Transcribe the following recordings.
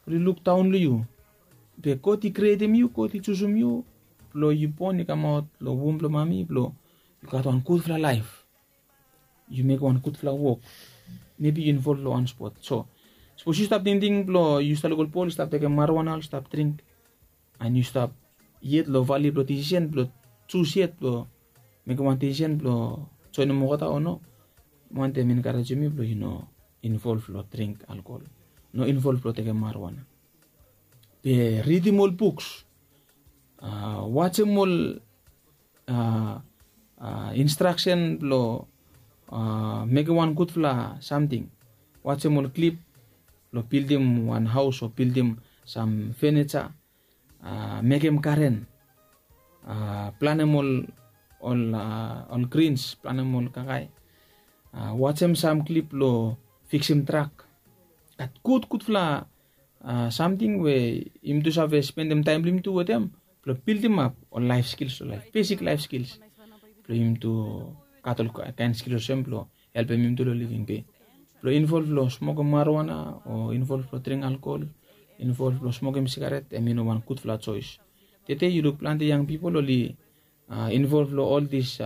look down you. Be koti create you, koti choose you. Blow you born, you come out, blow womb, blow mommy, blow. You got one good for life. You make one good for work. Maybe you involve on spot. So, suppose you stop thinking, blow, you start local pole, stop taking marijuana, stop drink, and you stop yet low value blow decision, blow choose yet blow make one decision blow so no more or no. One time encourage me blow, you know, involve blow drink alcohol. No involve blow take marijuana. Be reading more books. Watch more instruction blow make one good fla something. Watch more clip blow build him one house or build him some furniture. Make him current. Plan him all greens. Plan him all kakai. Watch him some clip lo fix him truck. At good fla something where him to have spend him time him to with them. Build him up on life skills, basic life skills. For him to cattle kind skills simple, help him to living pay. For involve lo smoke marijuana or involve lo drink alcohol, involve lo smoke cigarette. I mean one good flat choice. Today you look plenty young people only involve lo all this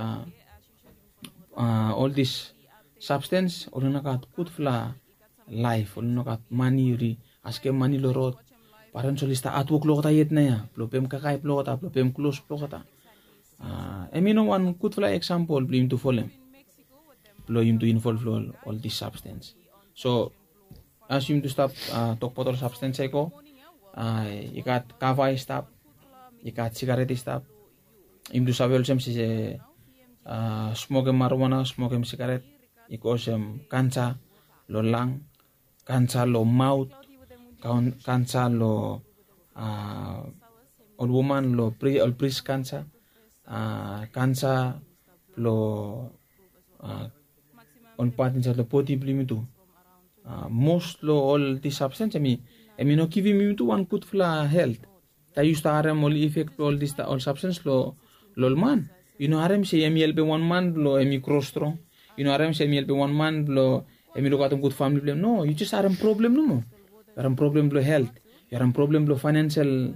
substance or nakat good flat life or nakat money ri aske money lo road. Parang solista atwok lo kata yet na ya, plopem kakay plo kata, plopem close plo kata. I mean one good fly example, blame to follow, blow him to involve all this substance. So, ask him to stop talk about all substance ko. You got kava stop, you got cigarette stop. Him to savel sem si smoke marijuana, smoke cigarette. Iko sem kansa lo lung, kansa lo mouth. Cancer lo old woman lo breast cancer, cancer lo on part inside lo body blimitu. Most lo all this substance I mean no give him to one good for health. That used to harm all effect all this all substance lo man. You know harm say MLB 1 month lo cross strong. You know harm say MLB 1 month lo lo got a good family problem. No, you just harm problem no more. You have a problem with health. You have a problem with financial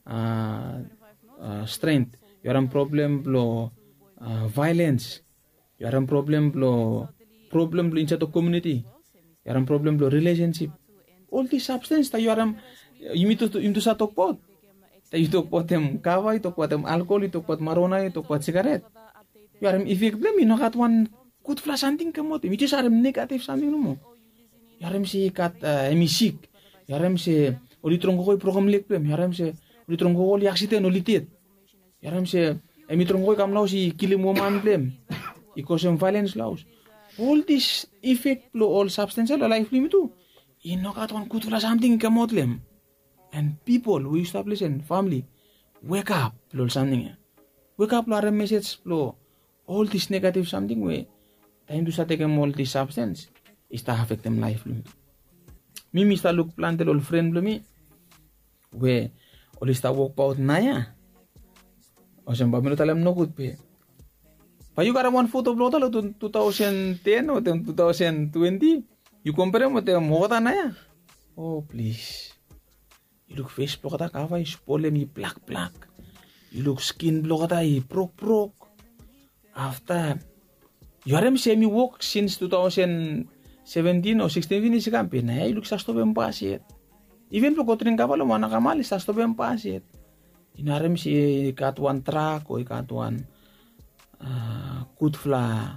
strength. You have a problem with violence. You have a problem inside the community. You have a problem with relationship. All these substances that you have, you need to talk about. You talk about them kava, you talk about them alcohol, you talk about marijuana, you talk about cigarette. You have if you blame, you know got one good flash something come out. You just have negative something no more. You have say got sick. Yaram se olitrongo ko program lekpem yaram se olitrongo ko li accident olitit yaram se emitrongo kam law si kilimo man blem ikosem violence laws all this effect lo all substance lo life limitu inokat one good for something kamotlem and people who establish and family wake up lo something wake up lo are message lo all this negative something we time to start taking all this substance is to affect them life limitu. Mimi sta look planted all friend lo mi we all sta walk out na ya o samba mino talam no good pe pa you got one photo blog talo 2010 or 2020 you compare mo te mo ta na ya oh please you look face blog ta kava is pole mi black you look skin blog ta I prok after you are semi walk since 2017 or 16 finish campaign na iluk sa stop empasiet even po kotring kapalo mana kamali sa stop empasiet inarem si katuan track o katuan good fla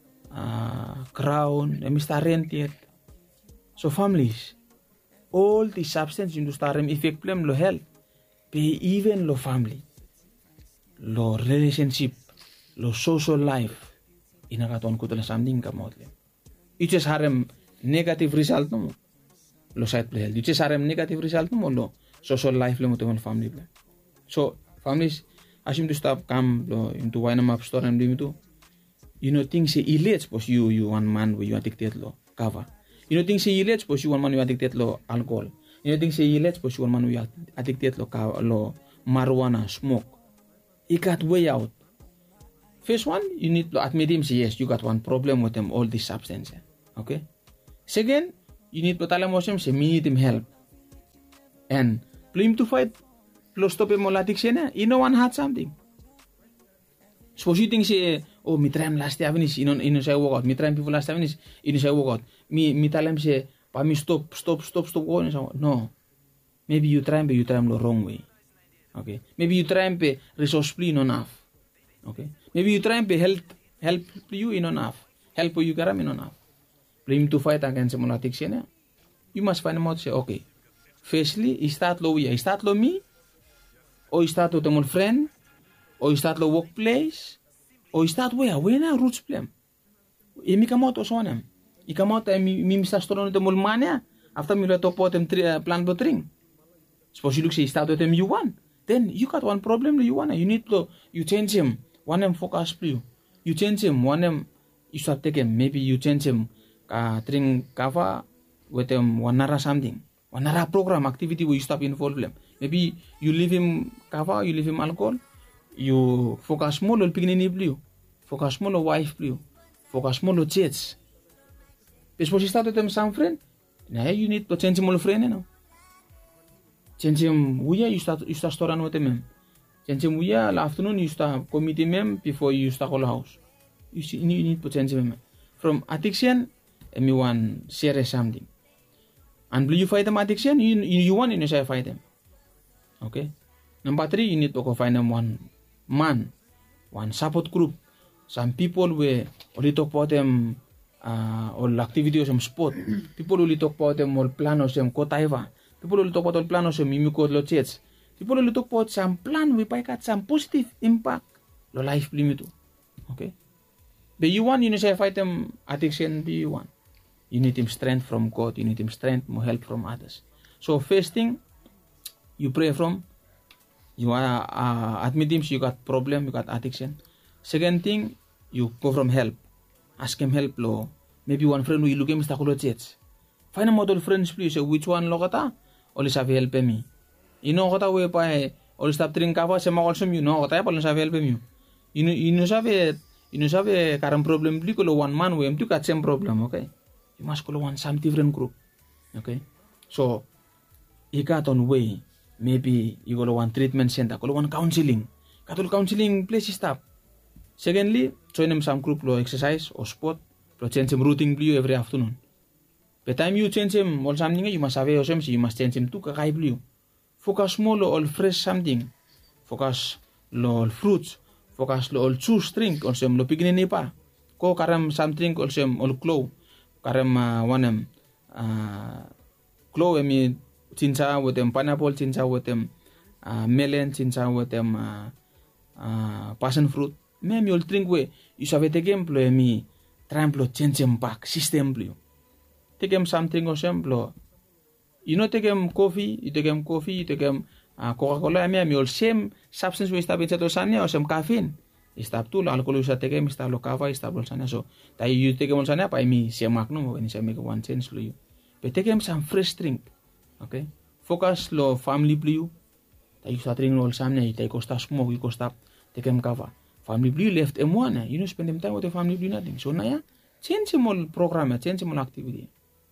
crown Mr. Rented so families all the substance into starem effect problem lo health be even lo family lo relationship lo social life inakatuan ko to na something kamotle. You just harem negative result no lo side play health. You just harem negative result no lo social life lo mo to family play. So families assume to stop come lo into wine map store and limito. You know things say illets pos you one man where you addicted lo cover. You know things say illets pos you one man you addicted lo alcohol. You know things say illets pos you one man you addicted lo marijuana smoke. You got way out. First one, you need to admit him, say yes, you got one problem with them, all these substances. Okay? Second, you need to tell him, say, me need him help. And plum to fight plus stop mo addiction, one had something. Suppose you think say, oh, me try last time is in say work out. Me try people last time is in say work out. Me tell them say, pa me stop going. No, maybe you try the wrong way. Okay, maybe you try resource in enough. Okay, maybe you try help you in enough. Help you garam in enough. Plum to fight against mo addiction. You must find out say, okay, firstly, start low me, or start with my friend. O start lo workplace, o start where na roots plan. Mi kamot o sonem. I kamot mi mista storon te mulmania after mi to potem plan botring. Suppose you look say start with them you want. Then you got one problem you want. You need to you change him. One them focus please. You change him. One them you start taking. Maybe you change him. Drink kava with them one nara something. One nara program activity where you stop involve them. Maybe you leave him kava, you leave him alcohol. You focus more on pigni blue, focus more on wife blue, focus more on chats. Because you start with them some friend, now you need to change more friend, you know. Change him you start storing with them. Change him afternoon you start committing them before you start all house. You need to change him. From addiction, me want share something. And blue you fight them addiction, you want to fight them. Okay. Number 3, you need to go find them one support group. Some people will only talk about them all activities of sport. People only talk about them all plan of them kotaiva. People only talk about all plan of them mimiko lo church. People only talk about some plan we got some positive impact lo life limit. Okay. But you want fight them addiction. Be you want. You need him strength from God. You need him strength more help from others. So first thing, you pray from. You admit him you got problem, you got addiction. Second thing, you go from help. Ask him help lo. Maybe one friend will look him stakulo church. Find a model friends please. Which one lo kata? Only have help me. You know kata we pa only stop drink kava sema also you know kata only have help me. You know have current problem bli ko one man we to got same problem, okay? You must call one some different group. Okay? So you got on way. Maybe you go to one treatment center, go to one counseling. Katul counseling place stop. Secondly, join them some group lo exercise or sport, lo change him routine blue every afternoon. By the time you change him or something, you must have a something, you must change him to kakai blue. Focus more lo all fresh something. Focus lo all fruits. Focus lo all juice drink or some lo pigni pa. Ko karam something or some all clow. Karam one clow emi chincha with them pineapple, chincha with them melon, chincha with them passion fruit. Me you'll drink we. You have take him plo me trample change him back system blue. Take him something or some you know take him coffee, you take him coffee, you take him Coca-Cola. Me you'll same substance we stop into sanya or some caffeine. Stop to alcohol you take him stop lo kava stop lo sanya so. That you take him on sanya pa me se magnum when you make one change lo you. But take him some fresh drink. Okay, focus lo family blue. That you start drinking all samne, you take stop smoke, you stop take him cover. Family blue left M1, you know spend them time with the family blue nothing. So now change him all program, change him all activity.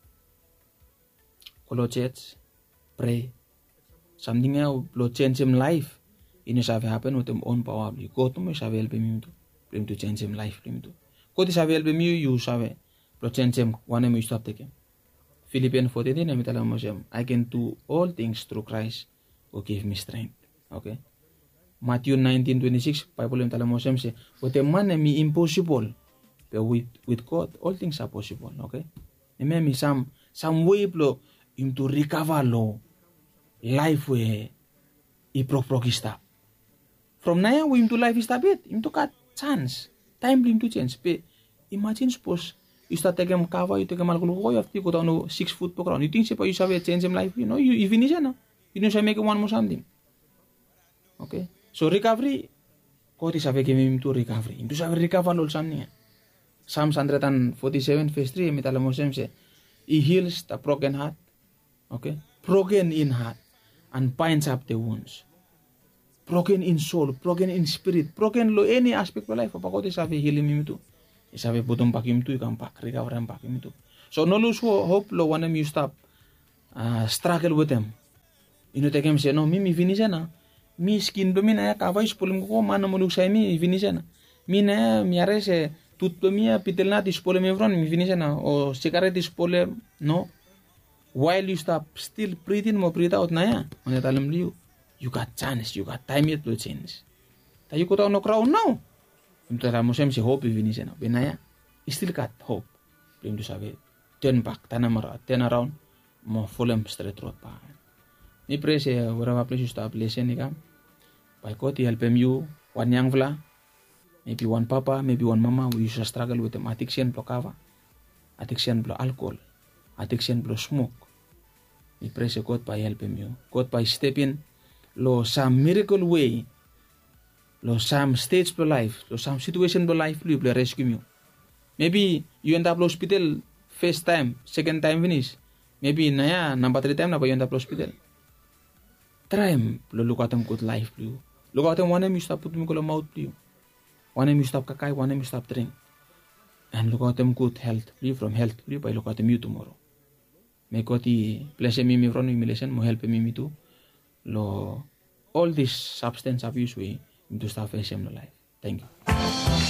Kolo church, pray. Something else lo change him life. You know have happen with him own power. Go to me have help him to change him life. Go to have help him you have lo change him one you stop taking. Philippians 4:10 I can do all things through Christ who give me strength. Okay. Matthew 19:26 Bible say with a man me impossible, but with God all things are possible. Okay. And me some way blow him to recover lo life where he prokista. From now we him to life is a bit him to cut chance time him to change. But imagine suppose you start taking cover, you take a malgulu, you have to go down to 6 foot per ground. You think you have a change in life, you know, you finish it now. You know, you make one more something. Okay? So recovery, God is having him to recovery. Him to have recover all something. Psalms 147 verse 3, Metalamosem say, He heals the broken heart. Okay? Broken in heart and binds up the wounds. Broken in soul, broken in spirit, broken lo any aspect of life. God is having healing him too. Isabi putong pakim tu ikang pak recover ang pakim tu. So no lose hope lo one you stop struggle with them. Inotekem se no mi finisena. Mi skin do mi na kavai spolem ko mana muluk sai mi finisena. Mi na mi are se tut do mi pitel na dispolem evron mi finisena o cigarette dispolem no. While you stop still breathe in mo breathe out na ya. Mana talam liu. You got chance, you got time yet to change. Ta you kota no crown now. Imtara mo sem se hope finisena. Benaya still got hope. Prim to sabe turn back tanamara turn around mo folem straight road pa. Ni pray se whatever place you stop listen ni kam. By God he help you one young vla, maybe one papa, maybe one mama who used to struggle with them addiction blow kava, addiction blow alcohol, addiction blow smoke. Ni pray se God by help you. God by step in lo some miracle way, lo some stage blow life, lo some situation blow life you blow rescue you. Maybe you end up hospital first time, second time finish. Maybe naya number 3 time na ba you end up hospital. Try lo look at them good life blue. Look at them one time you stop put me ko mouth blue. One time you stop kakai, one time you stop drink. And look at them good health blue from health blue by look at them you tomorrow. May God bless me from humiliation mo help me too. Lo all this substance abuse way into stuff SM no life. Thank you.